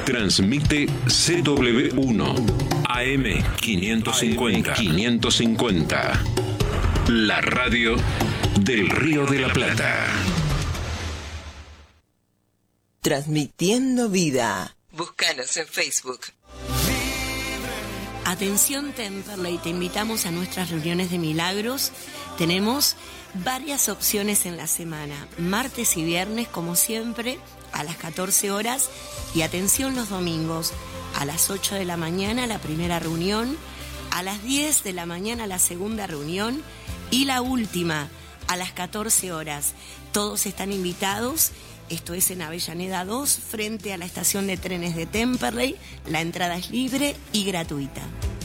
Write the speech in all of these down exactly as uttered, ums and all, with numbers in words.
Transmite C W uno A M quinientos cincuenta. quinientos cincuenta. La radio del Río de la Plata. Transmitiendo vida. Búscanos en Facebook. Atención Temperley, te invitamos a nuestras reuniones de milagros. Tenemos varias opciones en la semana, martes y viernes como siempre a las catorce horas, y atención los domingos a las ocho de la mañana la primera reunión, a las diez de la mañana la segunda reunión y la última a las catorce horas. Todos están invitados. Esto es en Avellaneda dos, frente a la estación de trenes de Temperley. La entrada es libre y gratuita.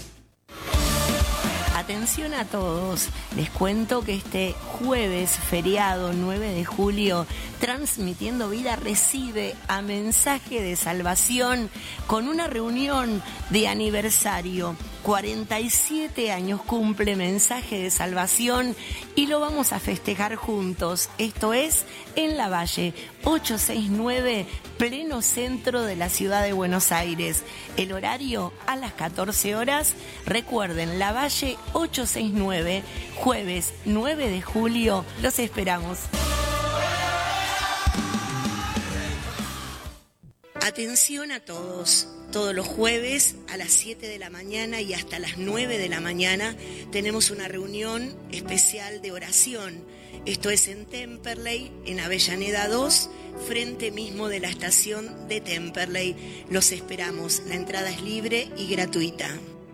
Atención a todos, les cuento que este jueves feriado nueve de julio, Transmitiendo Vida recibe a Mensaje de Salvación con una reunión de aniversario. cuarenta y siete años cumple Mensaje de Salvación y lo vamos a festejar juntos. Esto es en La Valle, ochocientos sesenta y nueve, pleno centro de la ciudad de Buenos Aires. El horario a las catorce horas. Recuerden, La Valle ochocientos sesenta y nueve, jueves nueve de julio. Los esperamos. Atención a todos. Todos los jueves a las siete de la mañana y hasta las nueve de la mañana tenemos una reunión especial de oración. Esto es en Temperley, en Avellaneda dos, frente mismo de la estación de Temperley. Los esperamos. La entrada es libre y gratuita.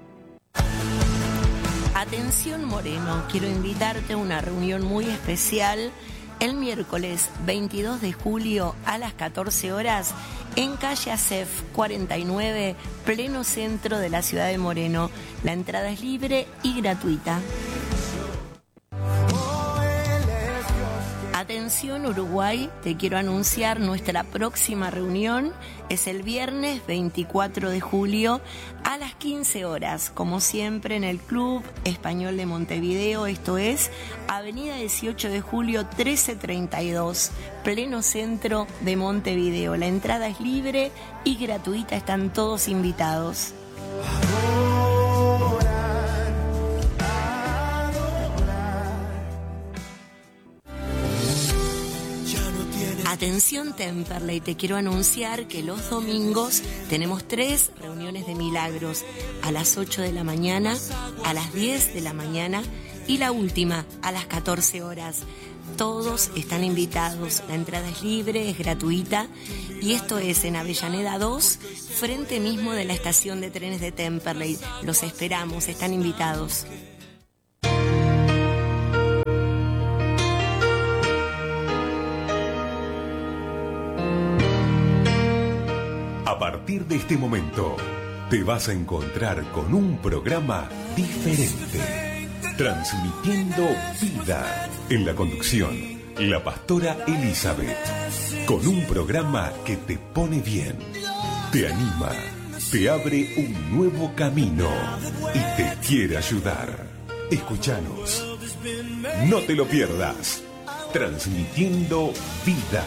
Atención Moreno, quiero invitarte a una reunión muy especial el miércoles veintidós de julio a las catorce horas en calle Acef cuarenta y nueve, pleno centro de la ciudad de Moreno. La entrada es libre y gratuita. Atención Uruguay, te quiero anunciar nuestra próxima reunión. Es el viernes veinticuatro de julio a las quince horas, como siempre en el Club Español de Montevideo. Esto es Avenida dieciocho de julio trece treinta y dos, pleno centro de Montevideo. La entrada es libre y gratuita, están todos invitados. Atención Temperley, te quiero anunciar que los domingos tenemos tres reuniones de milagros, a las ocho de la mañana, a las diez de la mañana y la última a las catorce horas. Todos están invitados, la entrada es libre, es gratuita y esto es en Avellaneda dos, frente mismo de la estación de trenes de Temperley. Los esperamos, están invitados. A partir de este momento, te vas a encontrar con un programa diferente. Transmitiendo Vida. En la conducción, la pastora Elizabeth. Con un programa que te pone bien, te anima, te abre un nuevo camino y te quiere ayudar. Escúchanos. No te lo pierdas. Transmitiendo Vida.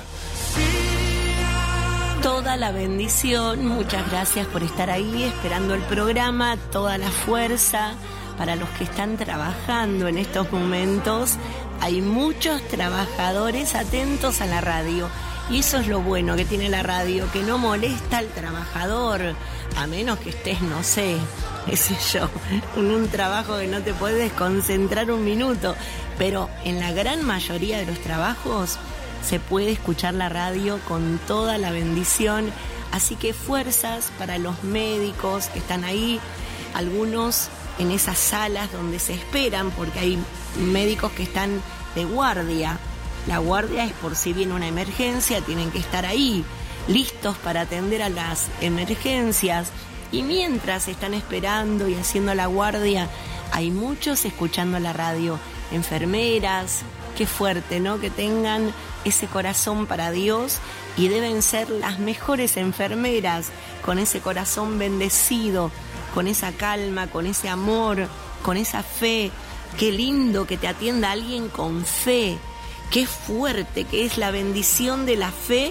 Toda la bendición, muchas gracias por estar ahí esperando el programa, toda la fuerza para los que están trabajando en estos momentos. Hay muchos trabajadores atentos a la radio y eso es lo bueno que tiene la radio, que no molesta al trabajador, a menos que estés, no sé, qué sé yo, en un trabajo que no te puedes concentrar un minuto, pero en la gran mayoría de los trabajos se puede escuchar la radio con toda la bendición, así que fuerzas para los médicos que están ahí, algunos en esas salas donde se esperan, porque hay médicos que están de guardia. La guardia es por si viene una emergencia, tienen que estar ahí, listos para atender a las emergencias, y mientras están esperando y haciendo la guardia, hay muchos escuchando la radio, enfermeras. Qué fuerte, ¿no? Que tengan ese corazón para Dios y deben ser las mejores enfermeras, con ese corazón bendecido, con esa calma, con ese amor, con esa fe. Qué lindo que te atienda alguien con fe. Qué fuerte que es la bendición de la fe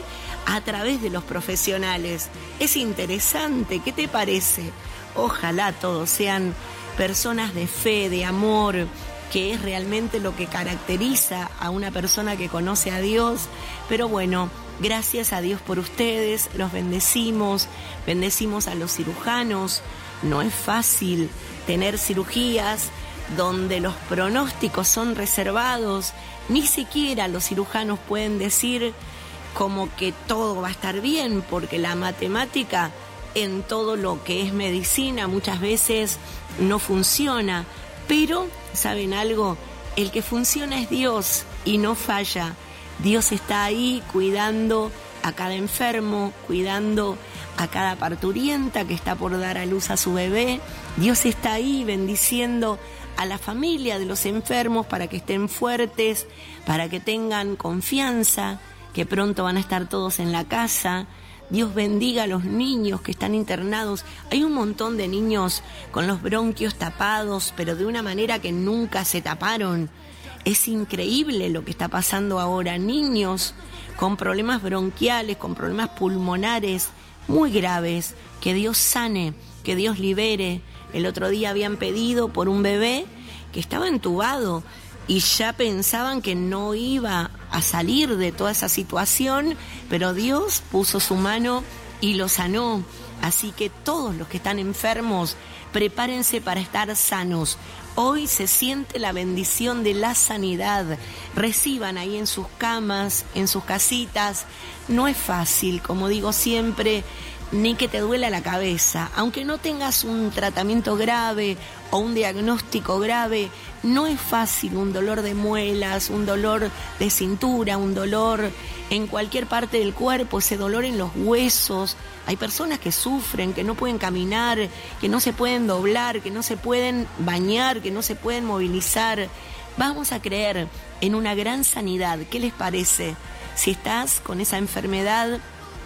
a través de los profesionales. Es interesante, ¿qué te parece? Ojalá todos sean personas de fe, de amor, que es realmente lo que caracteriza a una persona que conoce a Dios. Pero bueno, gracias a Dios por ustedes, los bendecimos, bendecimos a los cirujanos. No es fácil tener cirugías donde los pronósticos son reservados, ni siquiera los cirujanos pueden decir como que todo va a estar bien, porque la matemática en todo lo que es medicina muchas veces no funciona. Pero, ¿saben algo? El que funciona es Dios y no falla. Dios está ahí cuidando a cada enfermo, cuidando a cada parturienta que está por dar a luz a su bebé. Dios está ahí bendiciendo a la familia de los enfermos para que estén fuertes, para que tengan confianza, que pronto van a estar todos en la casa. Dios bendiga a los niños que están internados. Hay un montón de niños con los bronquios tapados, pero de una manera que nunca se taparon. Es increíble lo que está pasando ahora. Niños con problemas bronquiales, con problemas pulmonares muy graves. Que Dios sane, que Dios libere. El otro día habían pedido por un bebé que estaba entubado y ya pensaban que no iba a salir de toda esa situación, pero Dios puso su mano y lo sanó. Así que todos los que están enfermos, prepárense para estar sanos. Hoy se siente la bendición de la sanidad. Reciban ahí en sus camas, en sus casitas. No es fácil, como digo siempre, ni que te duela la cabeza. Aunque no tengas un tratamiento grave o un diagnóstico grave, no es fácil un dolor de muelas, un dolor de cintura, un dolor en cualquier parte del cuerpo, ese dolor en los huesos. Hay personas que sufren, que no pueden caminar, que no se pueden doblar, que no se pueden bañar, que no se pueden movilizar. Vamos a creer en una gran sanidad. ¿Qué les parece? Si estás con esa enfermedad,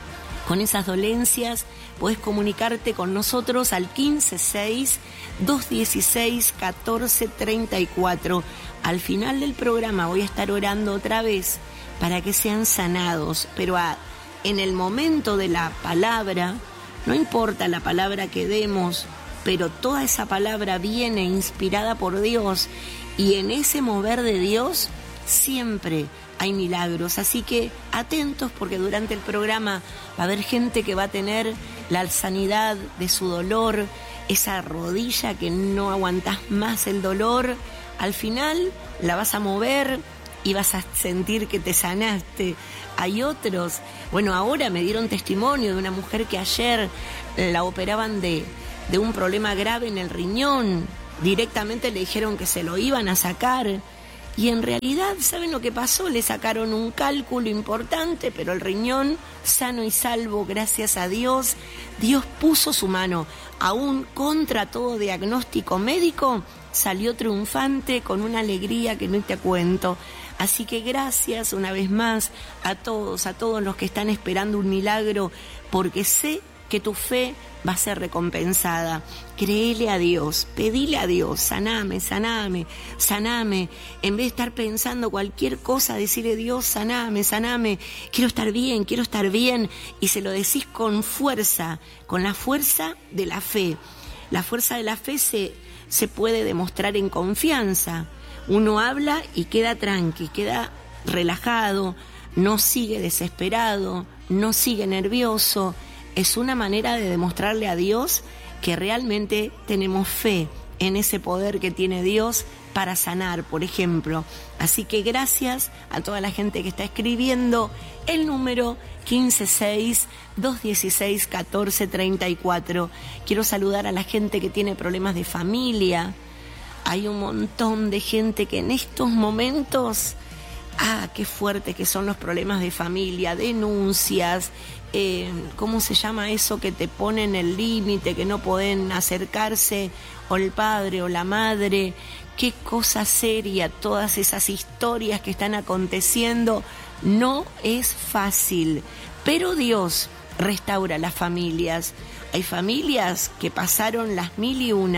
con esas dolencias, puedes comunicarte con nosotros al quince seis, dos dieciséis, catorce treinta y cuatro. Al final del programa voy a estar orando otra vez para que sean sanados, pero a, en el momento de la palabra, no importa la palabra que demos, pero toda esa palabra viene inspirada por Dios, y en ese mover de Dios siempre hay milagros. Así que atentos, porque durante el programa va a haber gente que va a tener la sanidad de su dolor, esa rodilla que no aguantás más el dolor. Al final la vas a mover y vas a sentir que te sanaste. Hay otros, bueno, ahora me dieron testimonio de una mujer que ayer la operaban de, de un problema grave en el riñón. Directamente le dijeron que se lo iban a sacar. Y en realidad, ¿saben lo que pasó? Le sacaron un cálculo importante, pero el riñón sano y salvo, gracias a Dios. Dios puso su mano, aún contra todo diagnóstico médico, salió triunfante con una alegría que no te cuento. Así que gracias una vez más a todos, a todos los que están esperando un milagro, porque sé que tu fe va a ser recompensada. Créele a Dios, pedile a Dios, saname, saname, saname. En vez de estar pensando cualquier cosa, decirle: Dios, saname, saname, quiero estar bien, quiero estar bien. Y se lo decís con fuerza, con la fuerza de la fe. La fuerza de la fe se, se puede demostrar en confianza. Uno habla y queda tranqui, queda relajado, no sigue desesperado, no sigue nervioso. Es una manera de demostrarle a Dios que realmente tenemos fe en ese poder que tiene Dios para sanar, por ejemplo. Así que gracias a toda la gente que está escribiendo el número quince seis, dos dieciséis, catorce treinta y cuatro. Quiero saludar a la gente que tiene problemas de familia. Hay un montón de gente que en estos momentos... Ah, qué fuerte que son los problemas de familia, denuncias, eh, ¿cómo se llama eso que te ponen el límite, que no pueden acercarse o el padre o la madre? Qué cosa seria, todas esas historias que están aconteciendo. No es fácil, pero Dios restaura las familias. Hay familias que pasaron las mil y una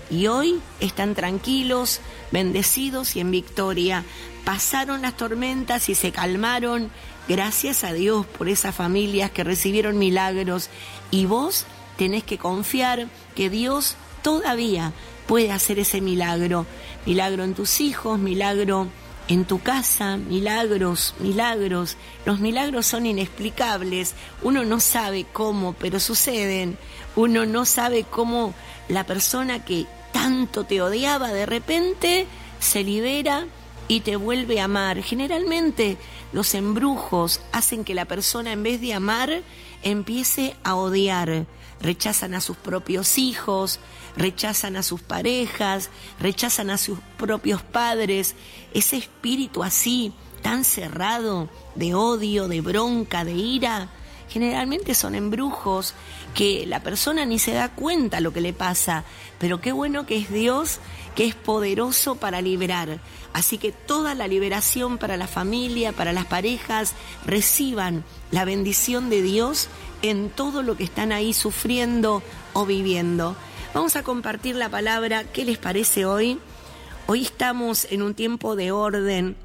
y hoy están tranquilos, bendecidos y en victoria. Pasaron las tormentas y se calmaron. Gracias a Dios por esas familias que recibieron milagros. Y vos tenés que confiar que Dios todavía puede hacer ese milagro. Milagro en tus hijos, milagro en tu casa, milagros, milagros. Los milagros son inexplicables. Uno no sabe cómo, pero suceden. Uno no sabe cómo la persona que tanto te odiaba de repente se libera y te vuelve a amar. Generalmente los embrujos hacen que la persona, en vez de amar, empiece a odiar. Rechazan a sus propios hijos, rechazan a sus parejas, rechazan a sus propios padres. Ese espíritu así, tan cerrado, de odio, de bronca, de ira, generalmente son embrujos que la persona ni se da cuenta lo que le pasa. Pero qué bueno que es Dios, que es poderoso para liberar. Así que toda la liberación para la familia, para las parejas, reciban la bendición de Dios en todo lo que están ahí sufriendo o viviendo. Vamos a compartir la palabra. ¿Qué les parece hoy? Hoy estamos en un tiempo de orden,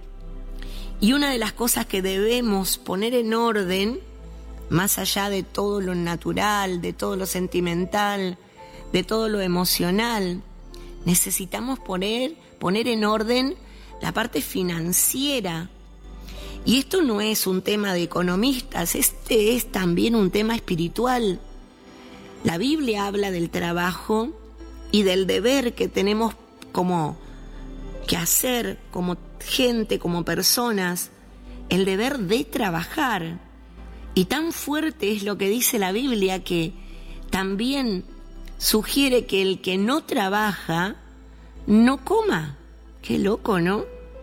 y una de las cosas que debemos poner en orden, más allá de todo lo natural, de todo lo sentimental, de todo lo emocional, necesitamos poner, poner en orden la parte financiera. Y esto no es un tema de economistas, este es también un tema espiritual. La Biblia habla del trabajo y del deber que tenemos como que hacer, como gente, como personas, el deber de trabajar. Y tan fuerte es lo que dice la Biblia que también sugiere que el que no trabaja no coma. Qué loco, ¿no?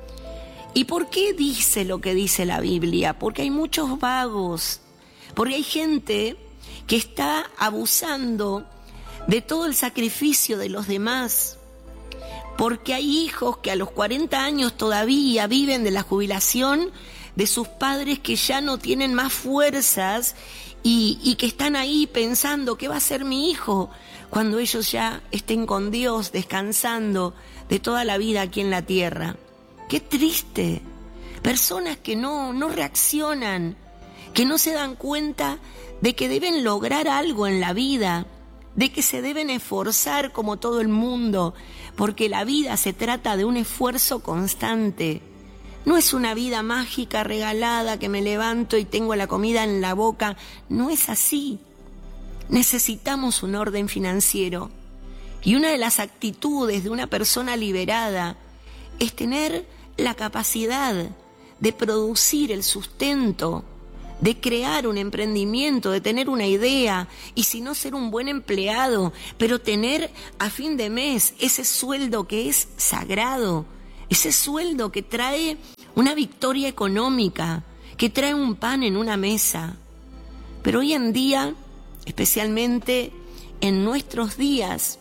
¿Y por qué dice lo que dice la Biblia? Porque hay muchos vagos, porque hay gente que está abusando de todo el sacrificio de los demás, porque hay hijos que a los cuarenta años todavía viven de la jubilación de sus padres que ya no tienen más fuerzas y, y que están ahí pensando ¿qué va a ser mi hijo cuando ellos ya estén con Dios, descansando de toda la vida aquí en la tierra? ¡Qué triste! Personas que no, no reaccionan, que no se dan cuenta de que deben lograr algo en la vida, de que se deben esforzar como todo el mundo, porque la vida se trata de un esfuerzo constante. No es una vida mágica, regalada, que me levanto y tengo la comida en la boca. No es así. Necesitamos un orden financiero. Y una de las actitudes de una persona liberada es tener la capacidad de producir el sustento, de crear un emprendimiento, de tener una idea, y si no, ser un buen empleado, pero tener a fin de mes ese sueldo que es sagrado, ese sueldo que trae una victoria económica, que trae un pan en una mesa. Pero hoy en día, especialmente en nuestros días,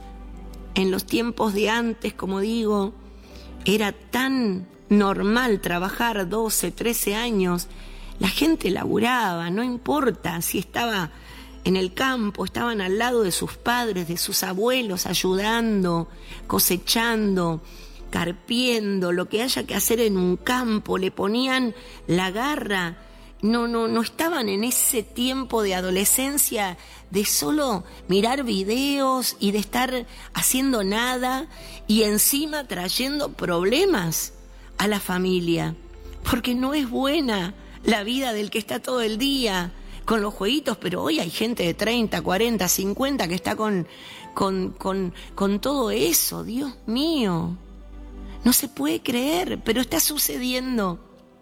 en los tiempos de antes, como digo, era tan normal trabajar doce, trece años. La gente laburaba, no importa si estaba en el campo, estaban al lado de sus padres, de sus abuelos, ayudando, cosechando, carpiendo, lo que haya que hacer en un campo, le ponían la garra. No, no, no estaban en ese tiempo de adolescencia de solo mirar videos y de estar haciendo nada y encima trayendo problemas a la familia, porque no es buena la vida del que está todo el día con los jueguitos. Pero hoy hay gente de treinta, cuarenta, cincuenta que está con, con, con, con todo eso. Dios mío, no se puede creer, pero está sucediendo.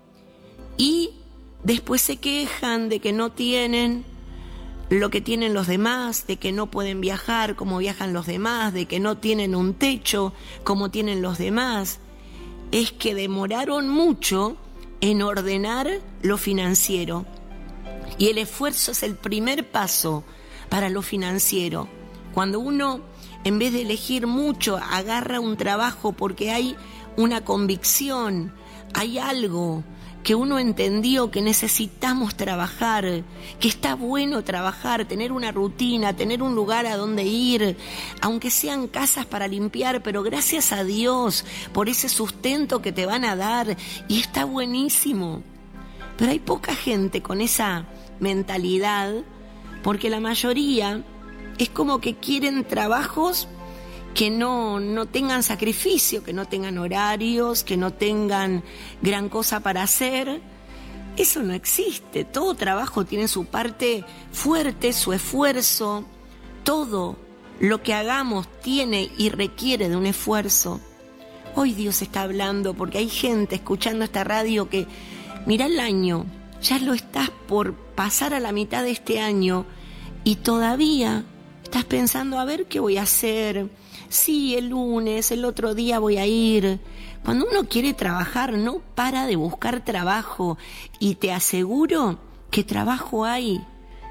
Y después se quejan de que no tienen lo que tienen los demás, de que no pueden viajar como viajan los demás, de que no tienen un techo como tienen los demás. Es que demoraron mucho en ordenar lo financiero. Y el esfuerzo es el primer paso para lo financiero. Cuando uno, en vez de elegir mucho, agarra un trabajo porque hay una convicción, hay algo que uno entendió que necesitamos trabajar, que está bueno trabajar, tener una rutina, tener un lugar a donde ir, aunque sean casas para limpiar, pero gracias a Dios por ese sustento que te van a dar, y está buenísimo. Pero hay poca gente con esa mentalidad, porque la mayoría es como que quieren trabajos que no, no tengan sacrificio, que no tengan horarios, que no tengan gran cosa para hacer. Eso no existe. Todo trabajo tiene su parte fuerte, su esfuerzo. Todo lo que hagamos tiene y requiere de un esfuerzo. Hoy Dios está hablando porque hay gente escuchando esta radio que, mira el año, ya lo estás por pasar a la mitad de este año y todavía estás pensando a ver qué voy a hacer. Sí, el lunes, el otro día voy a ir. Cuando uno quiere trabajar, no para de buscar trabajo. Y te aseguro que trabajo hay.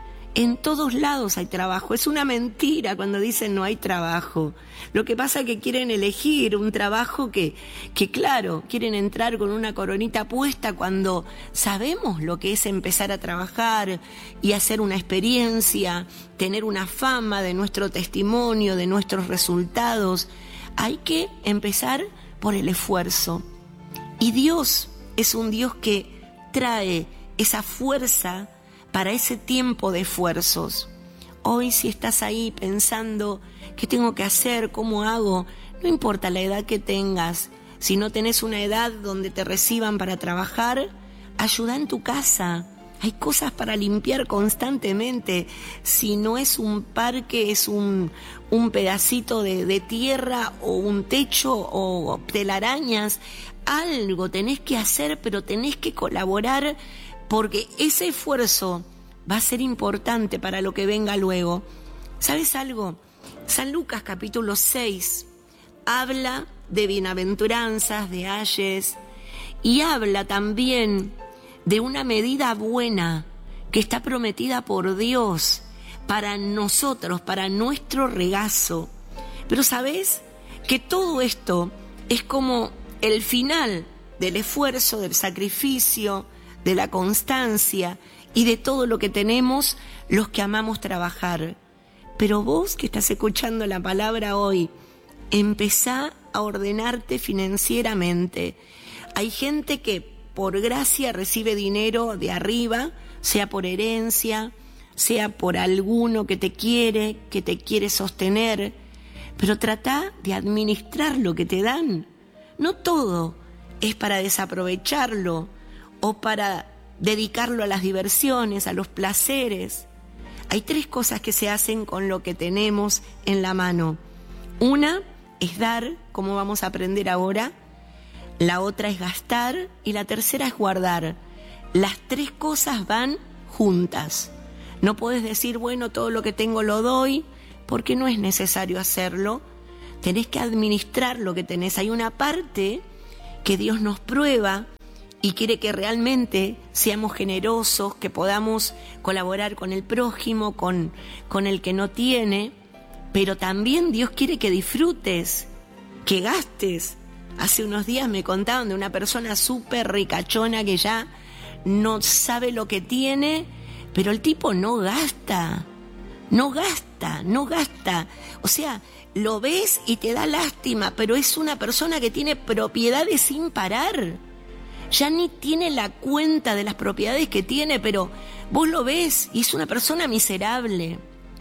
En todos lados hay trabajo. Es una mentira cuando dicen no hay trabajo. Lo que pasa es que quieren elegir un trabajo que, que claro, quieren entrar con una coronita puesta cuando sabemos lo que es empezar a trabajar y hacer una experiencia, tener una fama de nuestro testimonio, de nuestros resultados. Hay que empezar por el esfuerzo. Y Dios es un Dios que trae esa fuerza para ese tiempo de esfuerzos. Hoy, si estás ahí pensando qué tengo que hacer, cómo hago, no importa la edad que tengas. Si no tenés una edad donde te reciban para trabajar, ayuda en tu casa. Hay cosas para limpiar constantemente. Si no es un parque, es un, un pedacito de, de tierra o un techo o telarañas. Algo tenés que hacer, pero tenés que colaborar, porque ese esfuerzo va a ser importante para lo que venga luego. ¿Sabes algo? San Lucas capítulo seis habla de bienaventuranzas, de ayes, y habla también de una medida buena que está prometida por Dios para nosotros, para nuestro regazo. Pero ¿sabes? Que todo esto es como el final del esfuerzo, del sacrificio, de la constancia y de todo lo que tenemos los que amamos trabajar. Pero vos que estás escuchando la palabra hoy, empezá a ordenarte financieramente. Hay gente que por gracia recibe dinero de arriba, sea por herencia, sea por alguno que te quiere, que te quiere sostener, pero trata de administrar lo que te dan. No todo es para desaprovecharlo o para dedicarlo a las diversiones, a los placeres. Hay tres cosas que se hacen con lo que tenemos en la mano. Una es dar, como vamos a aprender ahora. La otra es gastar y la tercera es guardar. Las tres cosas van juntas. No puedes decir, bueno, todo lo que tengo lo doy, porque no es necesario hacerlo. Tenés que administrar lo que tenés. Hay una parte que Dios nos prueba y quiere que realmente seamos generosos, que podamos colaborar con el prójimo, con, con el que no tiene, pero también Dios quiere que disfrutes, que gastes. Hace unos días me contaban de una persona súper ricachona que ya no sabe lo que tiene, pero el tipo no gasta, no gasta, no gasta. O sea, lo ves y te da lástima, pero es una persona que tiene propiedades sin parar. Ya ni tiene la cuenta de las propiedades que tiene, pero vos lo ves y es una persona miserable.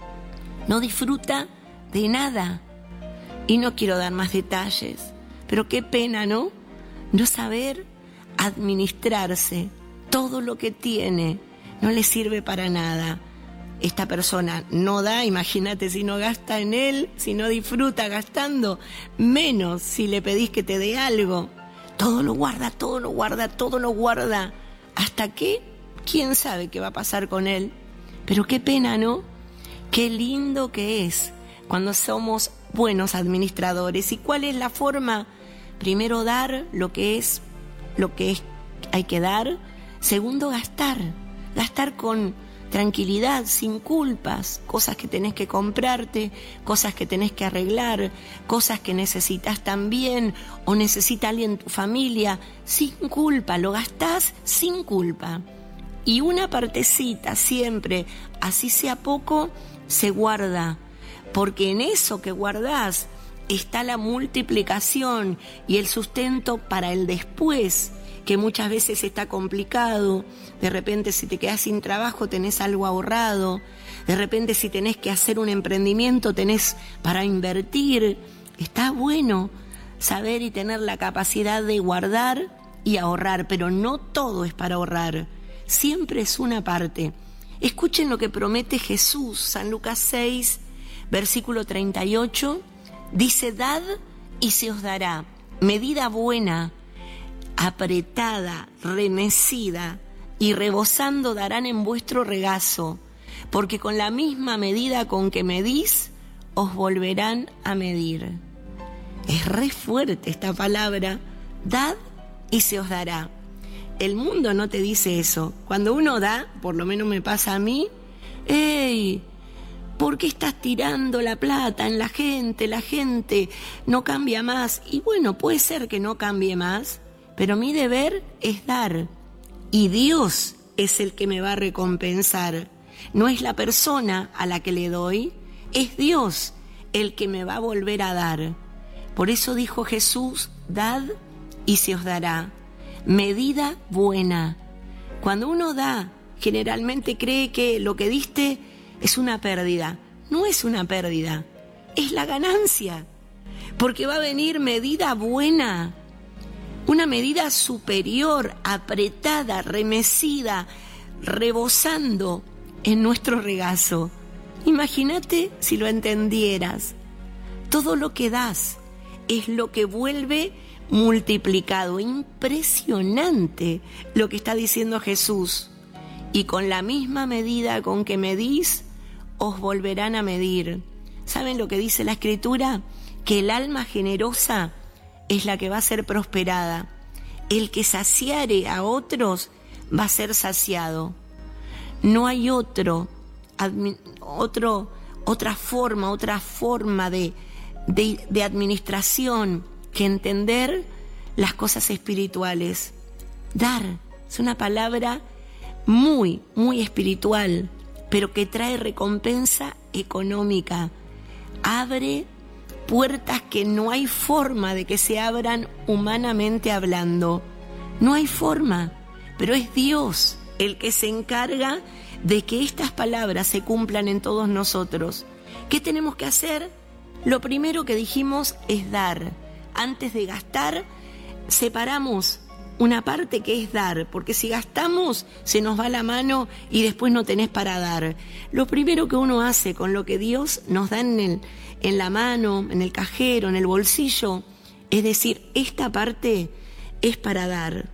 No disfruta de nada. Y no quiero dar más detalles, pero qué pena, ¿no? No saber administrarse. Todo lo que tiene no le sirve para nada. Esta persona no da, imagínate si no gasta en él, si no disfruta gastando, menos si le pedís que te dé algo. Todo lo guarda, todo lo guarda, todo lo guarda. ¿Hasta qué? ¿Quién sabe qué va a pasar con él? Pero qué pena, ¿no? Qué lindo que es cuando somos buenos administradores. ¿Y cuál es la forma? Primero, dar lo que es, lo que es, hay que dar. Segundo, gastar. Gastar con tranquilidad, sin culpas, cosas que tenés que comprarte, cosas que tenés que arreglar, cosas que necesitas también o necesita alguien en tu familia, sin culpa, lo gastás sin culpa. Y una partecita siempre, así sea poco, se guarda, porque en eso que guardás está la multiplicación y el sustento para el después, que muchas veces está complicado. De repente si te quedás sin trabajo tenés algo ahorrado, de repente si tenés que hacer un emprendimiento tenés para invertir. Está bueno saber y tener la capacidad de guardar y ahorrar, pero no todo es para ahorrar, siempre es una parte. Escuchen lo que promete Jesús, San Lucas seis, versículo treinta y ocho, dice: dad y se os dará, medida buena, apretada, remecida y rebosando darán en vuestro regazo, porque con la misma medida con que medís, os volverán a medir. Es re fuerte esta palabra, dad y se os dará. El mundo no te dice eso. Cuando uno da, por lo menos me pasa a mí, ¡ey! ¿Por qué estás tirando la plata en la gente? La gente no cambia más. Y bueno, puede ser que no cambie más, pero mi deber es dar. Y Dios es el que me va a recompensar. No es la persona a la que le doy, es Dios el que me va a volver a dar. Por eso dijo Jesús: dad y se os dará. Medida buena. Cuando uno da, generalmente cree que lo que diste es una pérdida. No es una pérdida, es la ganancia. Porque va a venir medida buena. Una medida superior, apretada, remecida, rebosando en nuestro regazo. Imagínate si lo entendieras. Todo lo que das es lo que vuelve multiplicado. Impresionante lo que está diciendo Jesús. Y con la misma medida con que medís, os volverán a medir. ¿Saben lo que dice la Escritura? Que el alma generosa es la que va a ser prosperada. El que saciare a otros va a ser saciado. No hay otro, admi, otro otra forma, otra forma de, de, de administración que entender las cosas espirituales. Dar es una palabra muy, muy espiritual, pero que trae recompensa económica. Abre puertas que no hay forma de que se abran humanamente hablando. No hay forma, pero es Dios el que se encarga de que estas palabras se cumplan en todos nosotros. ¿Qué tenemos que hacer? Lo primero que dijimos es dar. Antes de gastar, separamos una parte que es dar, porque si gastamos se nos va la mano y después no tenés para dar. Lo primero que uno hace con lo que Dios nos da en, el, en la mano, en el cajero, en el bolsillo, es decir, esta parte es para dar.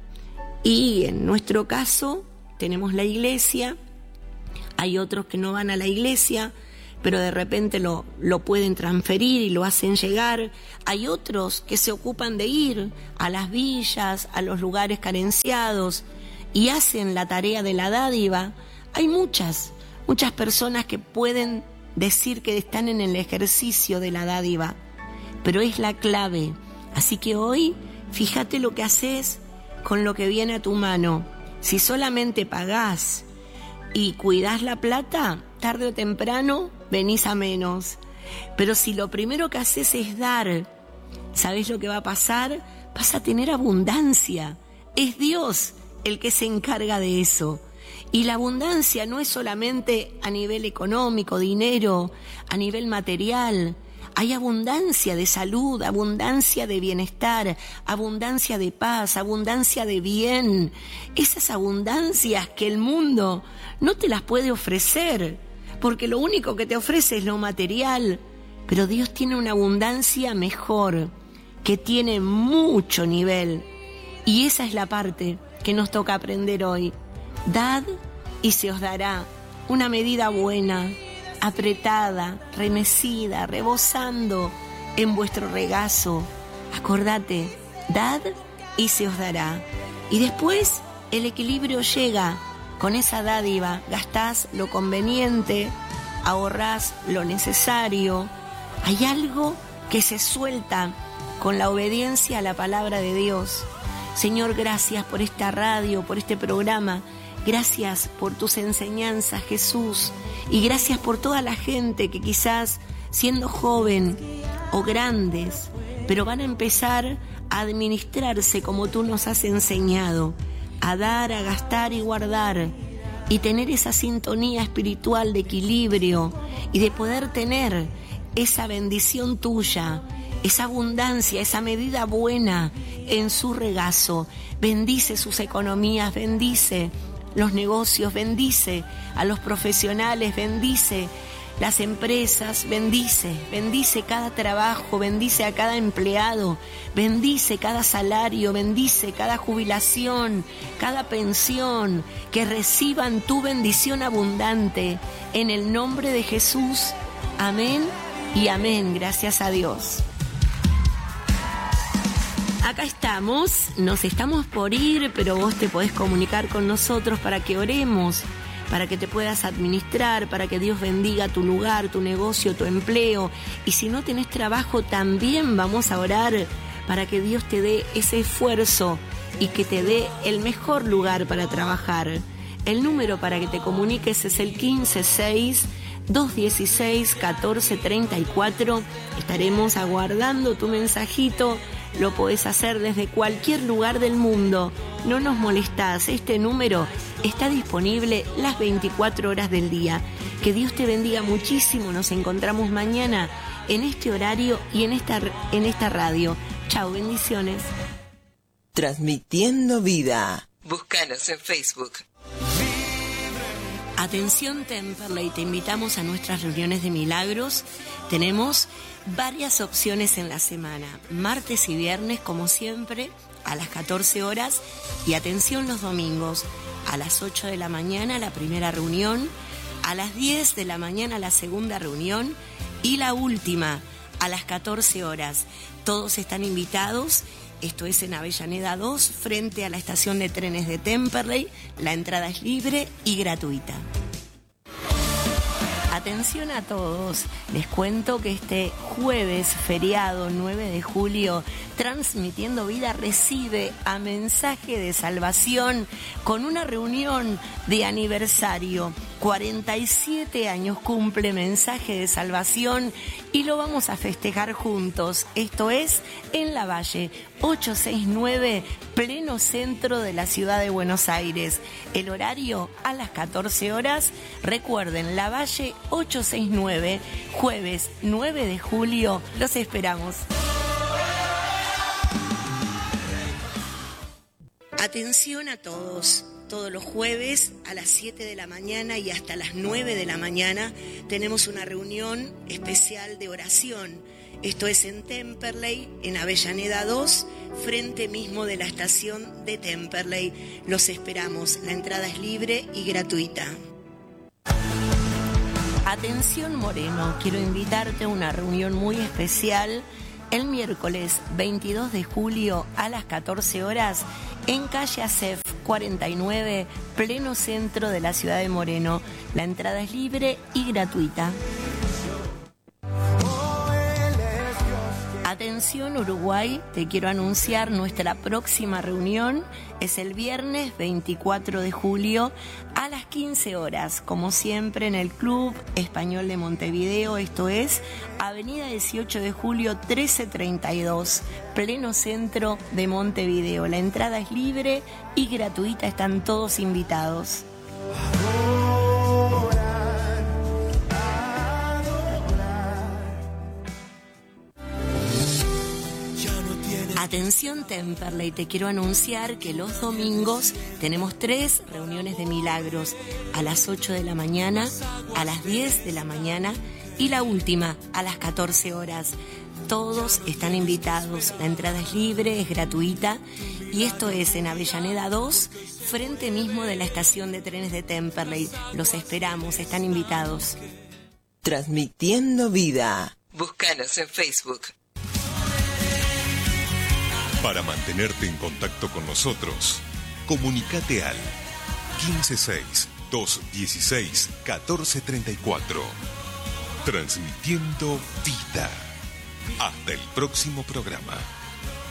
Y en nuestro caso tenemos la iglesia, hay otros que no van a la iglesia, pero de repente lo, lo pueden transferir y lo hacen llegar. Hay otros que se ocupan de ir a las villas, a los lugares carenciados y hacen la tarea de la dádiva. Hay muchas, muchas personas que pueden decir que están en el ejercicio de la dádiva, pero es la clave. Así que hoy, fíjate lo que haces con lo que viene a tu mano. Si solamente pagás y cuidás la plata, tarde o temprano venís a menos. Pero si lo primero que haces es dar, ¿sabés lo que va a pasar? Vas a tener abundancia. Es Dios el que se encarga de eso. Y la abundancia no es solamente a nivel económico, dinero, a nivel material. Hay abundancia de salud, abundancia de bienestar, abundancia de paz, abundancia de bien. Esas abundancias que el mundo no te las puede ofrecer, porque lo único que te ofrece es lo material. Pero Dios tiene una abundancia mejor, que tiene mucho nivel. Y esa es la parte que nos toca aprender hoy. Dad y se os dará una medida buena, apretada, remecida, rebosando en vuestro regazo. Acordate, dad y se os dará. Y después el equilibrio llega con esa dádiva gastás lo conveniente, ahorrás lo necesario. Hay algo que se suelta con la obediencia a la palabra de Dios. Señor, gracias por esta radio, por este programa. Gracias por tus enseñanzas, Jesús. Y gracias por toda la gente que quizás siendo joven o grandes, pero van a empezar a administrarse como tú nos has enseñado, a dar, a gastar y guardar, y tener esa sintonía espiritual de equilibrio y de poder tener esa bendición tuya, esa abundancia, esa medida buena en su regazo. Bendice sus economías, bendice los negocios, bendice a los profesionales, bendice las empresas, bendice, bendice cada trabajo, bendice a cada empleado, bendice cada salario, bendice cada jubilación, cada pensión, que reciban tu bendición abundante en el nombre de Jesús. Amén y amén, gracias a Dios. Acá estamos, nos estamos por ir, pero vos te podés comunicar con nosotros para que oremos, para que te puedas administrar, para que Dios bendiga tu lugar, tu negocio, tu empleo. Y si no tenés trabajo, también vamos a orar para que Dios te dé ese esfuerzo y que te dé el mejor lugar para trabajar. El número para que te comuniques es el quince seis, dos dieciséis, catorce treinta y cuatro. Estaremos aguardando tu mensajito. Lo podés hacer desde cualquier lugar del mundo. No nos molestás. Este número está disponible las veinticuatro horas del día. Que Dios te bendiga muchísimo. Nos encontramos mañana en este horario y en esta, en esta radio. Chao, bendiciones. Transmitiendo vida. Búscanos en Facebook. Atención Temperley, te invitamos a nuestras reuniones de milagros. Tenemos varias opciones en la semana, martes y viernes como siempre a las catorce horas, y atención los domingos a las ocho de la mañana la primera reunión, a las diez de la mañana la segunda reunión y la última a las catorce horas. Todos están invitados. Esto es en Avellaneda dos, frente a la estación de trenes de Temperley. La entrada es libre y gratuita. Atención a todos, les cuento que este jueves feriado nueve de julio, Transmitiendo Vida recibe a Mensaje de Salvación con una reunión de aniversario. cuarenta y siete años cumple Mensaje de Salvación y lo vamos a festejar juntos. Esto es en La Valle, ochocientos sesenta y nueve, pleno centro de la ciudad de Buenos Aires. El horario a las catorce horas. Recuerden, La Valle ochocientos sesenta y nueve, jueves nueve de julio. Los esperamos. Atención a todos. Todos los jueves a las siete de la mañana y hasta las nueve de la mañana tenemos una reunión especial de oración. Esto es en Temperley, en Avellaneda dos, frente mismo de la estación de Temperley. Los esperamos. La entrada es libre y gratuita. Atención Moreno, quiero invitarte a una reunión muy especial el miércoles veintidós de julio a las catorce horas en calle Acef cuarenta y nueve, pleno centro de la ciudad de Moreno. La entrada es libre y gratuita. Atención Uruguay, te quiero anunciar nuestra próxima reunión. Es el viernes veinticuatro de julio a las quince horas, como siempre en el Club Español de Montevideo. Esto es Avenida dieciocho de julio trece treinta y dos, pleno centro de Montevideo. La entrada es libre y gratuita, están todos invitados. Atención Temperley, te quiero anunciar que los domingos tenemos tres reuniones de milagros, a las ocho de la mañana, a las diez de la mañana y la última a las catorce horas. Todos están invitados, la entrada es libre, es gratuita y esto es en Avellaneda dos, frente mismo de la estación de trenes de Temperley. Los esperamos, están invitados. Transmitiendo vida. Búscanos en Facebook. Para mantenerte en contacto con nosotros, comunícate al uno cinco seis, dos uno seis, uno cuatro tres cuatro. Transmitiendo vida. Hasta el próximo programa.